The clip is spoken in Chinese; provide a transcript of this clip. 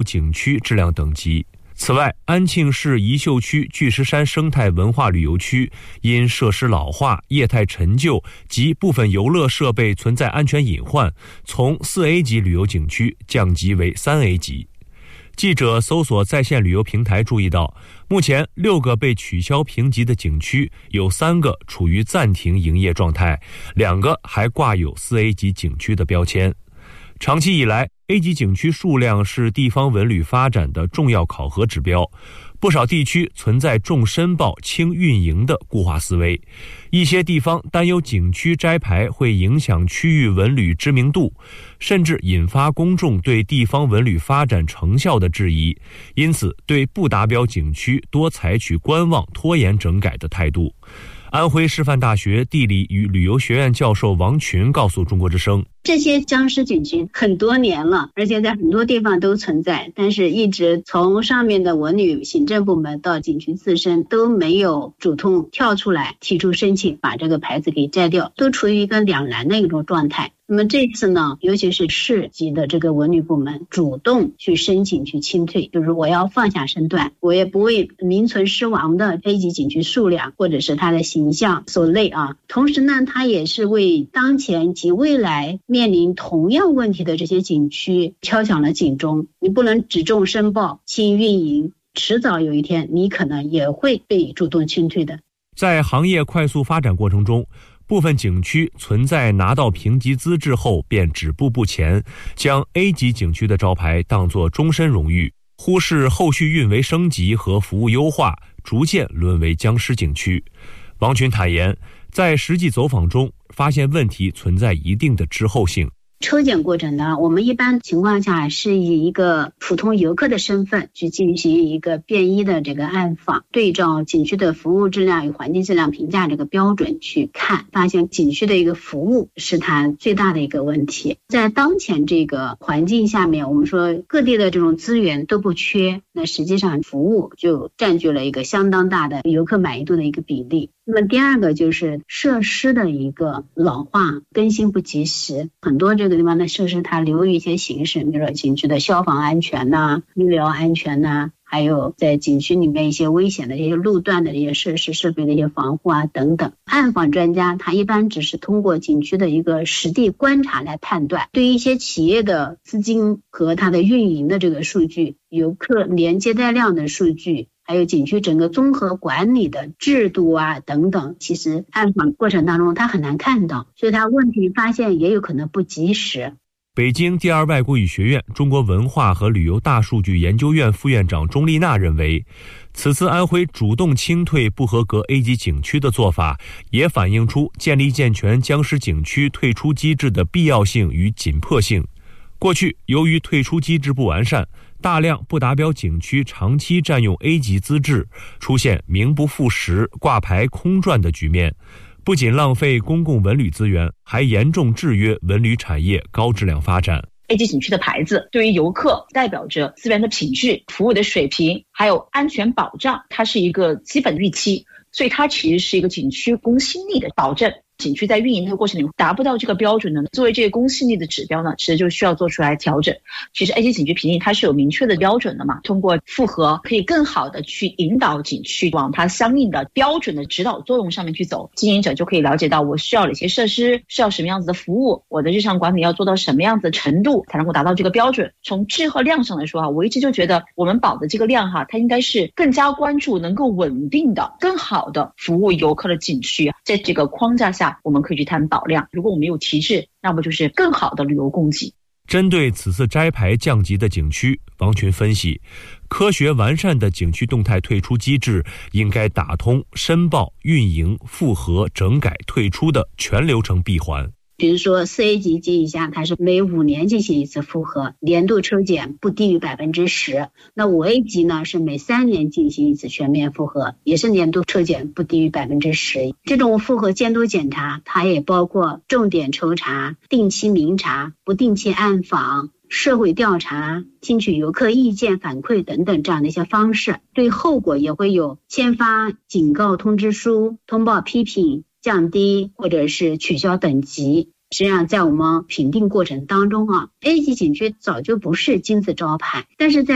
景区质量等级。此外，安庆市宜秀区巨石山生态文化旅游区因设施老化、业态陈旧及部分游乐设备存在安全隐患，从 4A 级旅游景区降级为 3A 级。记者搜索在线旅游平台注意到，目前6个被取消评级的景区，有3个处于暂停营业状态，2个还挂有 4A 级景区的标签。长期以来， A 级景区数量是地方文旅发展的重要考核指标，不少地区存在重申报轻运营的固化思维，一些地方担忧景区摘牌会影响区域文旅知名度，甚至引发公众对地方文旅发展成效的质疑，因此对不达标景区多采取观望拖延整改的态度。安徽师范大学地理与旅游学院教授王群告诉中国之声， 这些僵尸景区很多年了，而且在很多地方都存在，但是一直从上面的文旅行政部门到景区自身都没有主动跳出来提出申请把这个牌子给摘掉，都处于一个两难的一种状态。那么这次呢，尤其是市级的这个文旅部门主动去申请去清退，就是我要放下身段，我也不为名存实亡的 A 级景区数量或者是它的形象所累啊。同时呢，它也是为当前及未来面临同样问题的这些景区敲响了警钟。你不能只重申报轻运营，迟早有一天你可能也会被主动清退的。 在行业快速发展过程中，部分景区存在拿到评级资质后便止步不前，将 A 级景区的招牌当作终身荣誉，忽视后续运维升级和服务优化，逐渐沦为僵尸景区。王群坦言，在实际走访中发现问题存在一定的滞后性。 抽检过程呢，我们一般情况下是以一个普通游客的身份去进行一个便衣的这个暗访，对照景区的服务质量与环境质量评价这个标准去看，发现景区的一个服务是它最大的一个问题。在当前这个环境下面，我们说各地的这种资源都不缺，那实际上服务就占据了一个相当大的游客满意度的一个比例。那么第二个就是设施的一个老化更新不及时，很多这个地方的设施它流于一些形式，比如说景区的消防安全呐、医疗安全呐，还有在景区里面一些危险的这些路段的这些设施设备的一些防护啊等等。暗访专家他一般只是通过景区的一个实地观察来判断，对于一些企业的资金和它的运营的这个数据、游客连接待量的数据，还有景区整个综合管理的制度啊等等，其实暗访过程当中他很难看到，所以他问题发现也有可能不及时。 北京第二外国语学院中国文化和旅游大数据研究院副院长钟丽娜认为，此次安徽主动清退不合格 A 级景区的做法，也反映出建立健全僵尸景区退出机制的必要性与紧迫性。过去由于退出机制不完善，大量不达标景区长期占用 A 级资质，出现名不副实、挂牌空转的局面，不仅浪费公共文旅资源，还严重制约文旅产业高质量发展。 A 级景区的牌子对于游客代表着资源的品质、服务的水平，还有安全保障，它是一个基本预期，所以它其实是一个景区公信力的保证。景区在运营的过程里达不到这个标准呢，作为这个公信力的指标呢，其实就需要做出来调整。其实 A 级景区评定它是有明确的标准的嘛，通过复核可以更好的去引导景区往它相应的标准的指导作用上面去走，经营者就可以了解到我需要哪些设施，需要什么样子的服务，我的日常管理要做到什么样子的程度才能够达到这个标准。从质和量上来说我一直就觉得我们保的这个量它应该是更加关注能够稳定的、更好的服务游客的景区，在这个框架下我们可以去谈保量，如果我们有提质，那么就是更好的旅游供给。 针对此次摘牌降级的景区，王群分析，科学完善的景区动态退出机制应该打通申报、运营、复核、整改、退出的全流程闭环。 比如说 4A 级及以下，它是每5年进行一次复核，年度抽检不低于 10%。 那 5A 级呢是每3年进行一次全面复核，也是年度抽检不低于 10%。 这种复核监督检查它也包括重点抽查、定期明查、不定期暗访、社会调查、听取游客意见反馈等等这样的一些方式。对后果也会有签发警告通知书、通报批评、降低或者是取消等级。实际上在我们评定过程当中A 级景区早就不是金字招牌，但是在